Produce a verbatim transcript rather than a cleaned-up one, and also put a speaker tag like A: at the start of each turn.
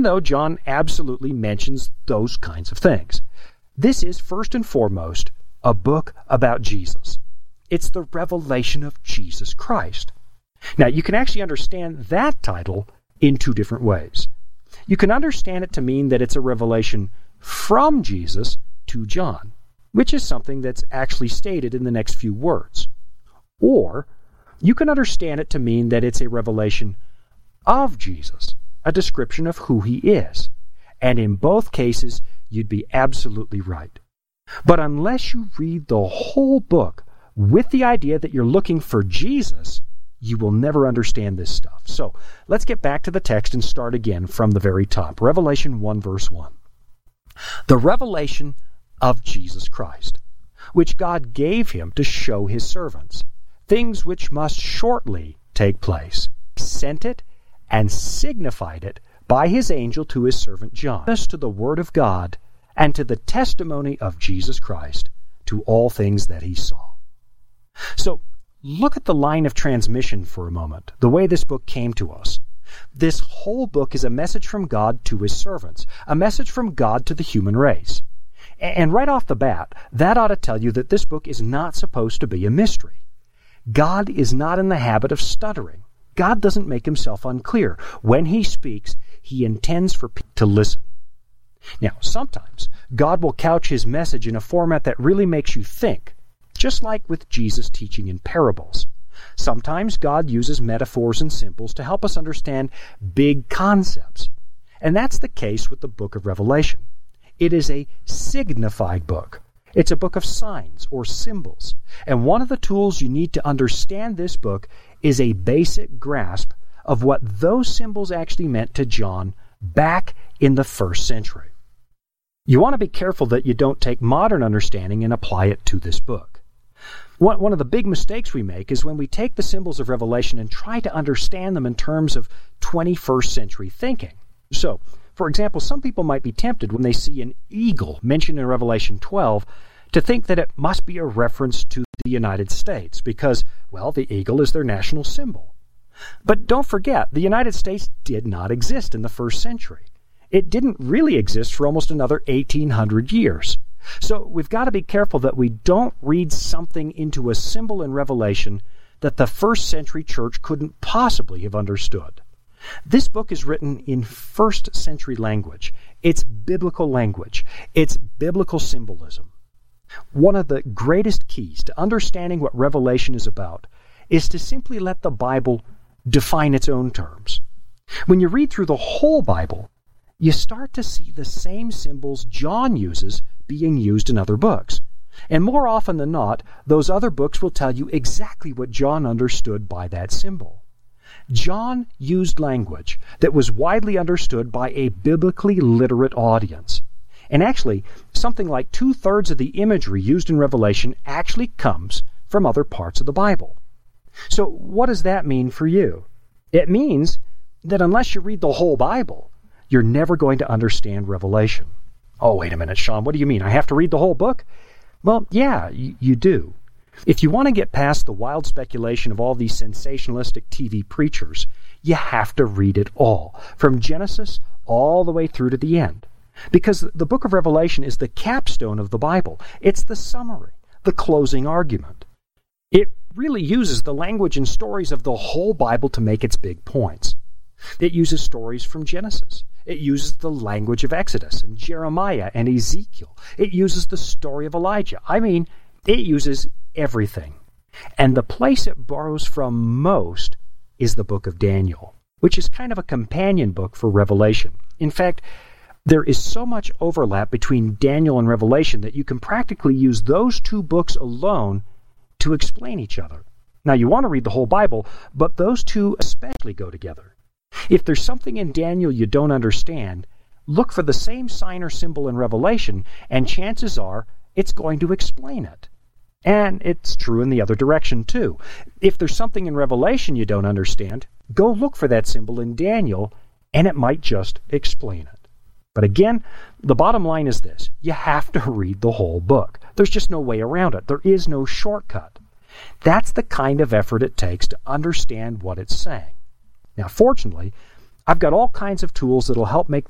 A: even though John absolutely mentions those kinds of things. This is, first and foremost, a book about Jesus. It's the revelation of Jesus Christ. Now, you can actually understand that title in two different ways. You can understand it to mean that it's a revelation from Jesus to John, which is something that's actually stated in the next few words. Or you can understand it to mean that it's a revelation of Jesus, a description of who he is. And in both cases, you'd be absolutely right. But unless you read the whole book with the idea that you're looking for Jesus, you will never understand this stuff. So let's get back to the text and start again from the very top. Revelation one, verse one. The revelation of Jesus Christ, which God gave him to show his servants, things which must shortly take place. He sent it and signified it by his angel to his servant John, as to the word of God and to the testimony of Jesus Christ, to all things that he saw. So, look at the line of transmission for a moment, the way this book came to us. This whole book is a message from God to his servants, a message from God to the human race. And right off the bat, that ought to tell you that this book is not supposed to be a mystery. God is not in the habit of stuttering. God doesn't make himself unclear. When he speaks, he intends for people to listen. Now, sometimes God will couch his message in a format that really makes you think, just like with Jesus teaching in parables. Sometimes God uses metaphors and symbols to help us understand big concepts. And that's the case with the book of Revelation. It is a signified book. It's a book of signs or symbols. And one of the tools you need to understand this book is a basic grasp of what those symbols actually meant to John back in the first century. You want to be careful that you don't take modern understanding and apply it to this book. One, one of the big mistakes we make is when we take the symbols of Revelation and try to understand them in terms of twenty-first century thinking. So, for example, some people might be tempted when they see an eagle mentioned in Revelation twelve to think that it must be a reference to the United States because, well, the eagle is their national symbol. But don't forget, the United States did not exist in the first century. It didn't really exist for almost another eighteen hundred years. So we've got to be careful that we don't read something into a symbol in Revelation that the first century church couldn't possibly have understood. This book is written in first century language. It's biblical language. It's biblical symbolism. One of the greatest keys to understanding what Revelation is about is to simply let the Bible define its own terms. When you read through the whole Bible, you start to see the same symbols John uses being used in other books. And more often than not, those other books will tell you exactly what John understood by that symbol. John used language that was widely understood by a biblically literate audience. And actually, something like two-thirds of the imagery used in Revelation actually comes from other parts of the Bible. So what does that mean for you? It means that unless you read the whole Bible, you're never going to understand Revelation. Oh, wait a minute, Sean, what do you mean? I have to read the whole book? Well, yeah, you, you do. If you want to get past the wild speculation of all these sensationalistic T V preachers, you have to read it all, from Genesis all the way through to the end. Because the book of Revelation is the capstone of the Bible. It's the summary, the closing argument. It really uses the language and stories of the whole Bible to make its big points. It uses stories from Genesis. It uses the language of Exodus and Jeremiah and Ezekiel. It uses the story of Elijah. I mean, it uses everything. And the place it borrows from most is the book of Daniel, which is kind of a companion book for Revelation. In fact, there is so much overlap between Daniel and Revelation that you can practically use those two books alone to explain each other. Now, you want to read the whole Bible, but those two especially go together. If there's something in Daniel you don't understand, look for the same sign or symbol in Revelation, and chances are it's going to explain it. And it's true in the other direction, too. If there's something in Revelation you don't understand, go look for that symbol in Daniel, and it might just explain it. But again, the bottom line is this. You have to read the whole book. There's just no way around it. There is no shortcut. That's the kind of effort it takes to understand what it's saying. Now, fortunately, I've got all kinds of tools that'll help make